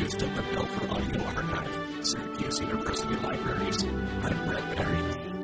Gift of the Belfer Audio Archive, Syracuse University Libraries. I'm Brett Barry.